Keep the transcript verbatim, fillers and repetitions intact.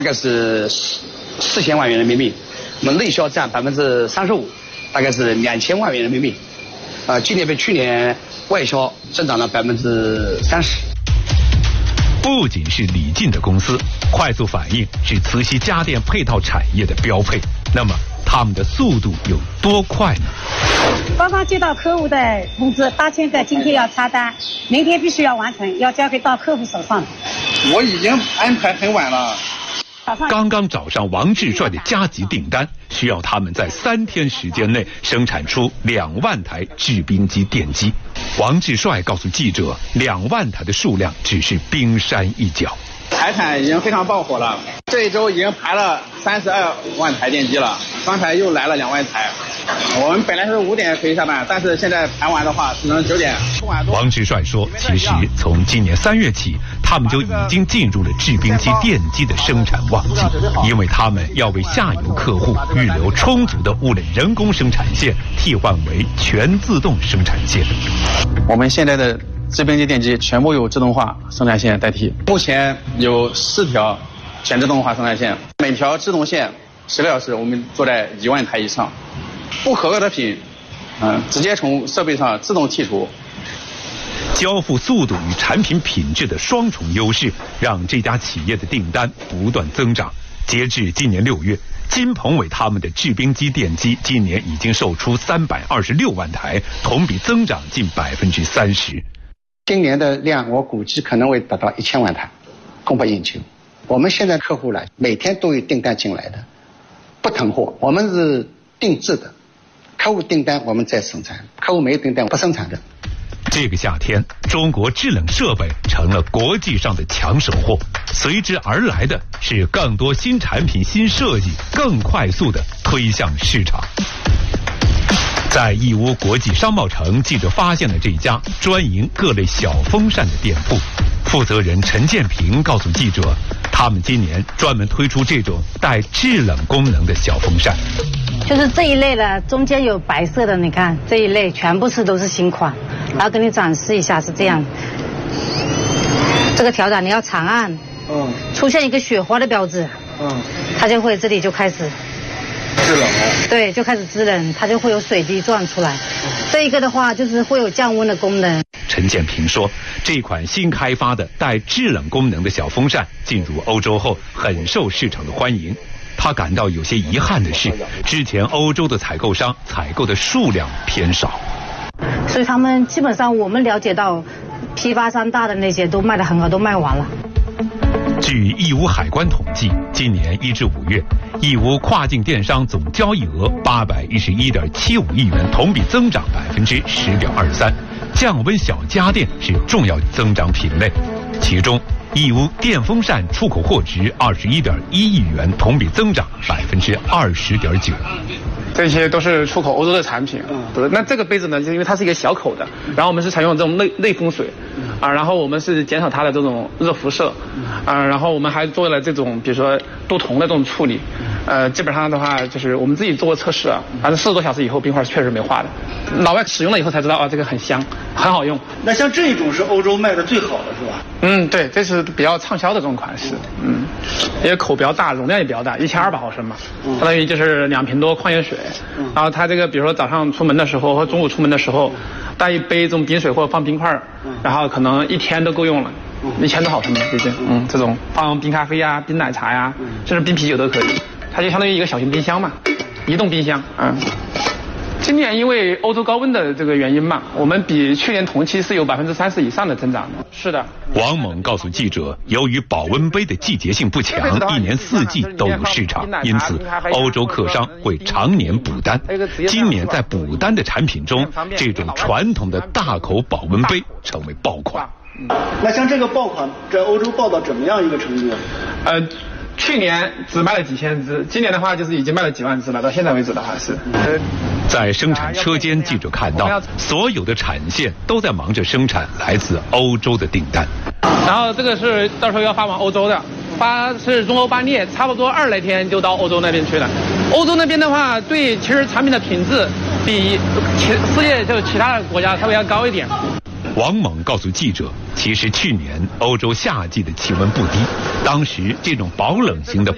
大概是四四千万元人民币，我们内销占百分之三十五，大概是两千万元人民币。啊、呃，今年比去年外销增长了百分之三十。 不仅是李进的公司，快速反应是慈禧家电配套产业的标配。那么他们的速度有多快呢？ 刚刚接到客户的通知，八千个今天要插单，明天必须要完成，要交给到客户手上。 我已经安排很晚了。 刚刚找上王志帅的加急订单，需要他们在三天时间内生产出两万台制冰机电机。王志帅告诉记者，两万台的数量只是冰山一角。 财产已经非常爆火了，这一周已经排了三十二万台电机了，刚才又来了两万台。我们本来是五点可以下班，但是现在排完的话只能九点。 王志帅说，其实从今年三月起，他们就已经进入了制冰机电机的生产旺季，因为他们要为下游客户预留充足的物类人工生产线，替换为全自动生产线。 我们现在的制冰机电机全部由自动化生产线代替，目前有四条全自动化生产线，每条制动线十个小时，我们做在一万台以上。不合格的品，嗯、呃，直接从设备上自动剔除。 交付速度与产品品质的双重优势，让这家企业的订单不断增长。截至今年六月，金鹏伟他们的制冰机电机今年已经售出三百二十六万台，同比增长近百分之三十。 今年的量我估计可能会达到一千万台，供不应求。我们现在客户来每天都有订单进来的，不囤货，我们是定制的。客户订单我们再生产，客户没有订单不生产的。 这个夏天，中国制冷设备成了国际上的抢手货，随之而来的是更多新产品、新设计，更快速地推向市场。在义乌国际商贸城，记者发现了这家专营各类小风扇的店铺。负责人陈建平告诉记者，他们今年专门推出这种带制冷功能的小风扇。 就是这一类的，中间有白色的，你看这一类全部是都是新款，然后给你展示一下是这样。这个调盏你要长按，嗯，出现一个雪花的标志，嗯，它就会这里就开始制冷了。 对，就开始制冷，它就会有水滴转出来。这一个的话就是会有降温的功能。 陈建平说，这款新开发的带制冷功能的小风扇进入欧洲后很受市场的欢迎。他感到有些遗憾的是，之前欧洲的采购商采购的数量偏少， 所以他们基本上我们了解到，批发商大的那些都卖得很好，都卖完了。 据义乌海关统计，今年一至五月，义乌跨境电商总交易额八百一十一点七五亿元，同比增长百分之十点二三。降温小家电是重要增长品类，其中义乌电风扇出口货值二十一点一亿元，同比增长百分之二十点九。 这些都是出口欧洲的产品，嗯，那这个杯子呢，就因为它是一个小口的，然后我们是采用这种内内风水，啊，然后我们是减少它的这种热辐射，啊，然后我们还做了这种比如说镀铜的这种处理，呃，基本上的话就是我们自己做过测试啊，反正四十多小时以后冰块确实没化的，老外使用了以后才知道啊，这个很香，很好用。 那像这种是欧洲卖的最好的是吧？ 嗯，对，这是比较畅销的这种款式，嗯，也口比较大，容量也比较大，一千二百毫升嘛，相当于就是两瓶多矿泉水。然后它这个比如说早上出门的时候和中午出门的时候带一杯这种冰水或者放冰块，然后可能一天都够用了，一千多毫升的毕竟，嗯，这种放冰咖啡呀、冰奶茶呀，甚至冰啤酒都可以，它就相当于一个小型冰箱嘛，移动冰箱，嗯。今年因为欧洲高温的这个原因嘛，我们比去年同期是有百分之三十以上的增长的。是的。 王猛告诉记者，由于保温杯的季节性不强，一年四季都有市场，因此欧洲客商会常年补单。今年在补单的产品中，这种传统的大口保温杯成为爆款。 那像这个爆款在欧洲爆到怎么样一个程度？ 呃。去年只卖了几千只，今年的话就是已经卖了几万只了。到现在为止的话是。 在生产车间，记者看到所有的产线都在忙着生产来自欧洲的订单。 然后这个是到时候要发往欧洲的，发是中欧班列，差不多二来天就到欧洲那边去了。欧洲那边的话，对其实产品的品质比其世界就其他的国家稍微要高一点。 王猛告诉记者，其实去年欧洲夏季的气温不低，当时这种保冷型的